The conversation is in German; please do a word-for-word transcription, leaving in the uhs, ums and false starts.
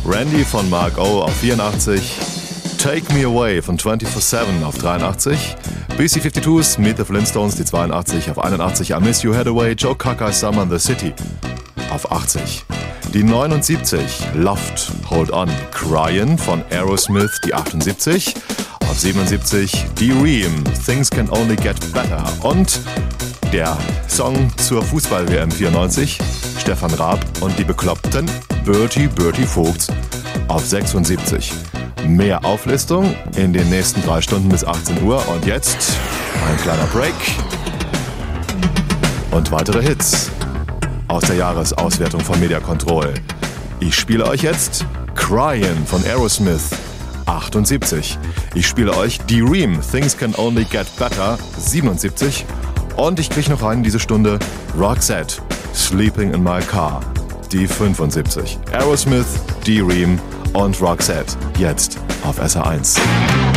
Randy von Mark O auf vierundachtzig. Take Me Away von vierundzwanzig sieben auf dreiundachtzig. B C zweiundfünfzig's Meet the Flintstones, die zweiundachtzig auf einundachtzig. I Miss You Hathaway, Joe Cocker, Summer in the City auf achtzig. Die neunundsiebzig, Loved, Hold On, Cryin' von Aerosmith, die achtundsiebzig. Auf siebenundsiebzig, D-Ream, Things Can Only Get Better. Und der Song zur Fußball-W M vierundneunzig, Stefan Raab und die Bekloppten, Bertie Bertie Vogts auf sechsundsiebzig. Mehr Auflistung in den nächsten drei Stunden bis achtzehn Uhr. Und jetzt ein kleiner Break und weitere Hits aus der Jahresauswertung von Media Control. Ich spiele euch jetzt Cryin' von Aerosmith, achtundsiebzig. Ich spiele euch D-Ream, Things Can Only Get Better, siebenundsiebzig. Und ich kriege noch rein diese Stunde Roxette, Sleeping in My Car, die fünfundsiebzig. Aerosmith, D-Ream und Roxette, jetzt auf S R eins.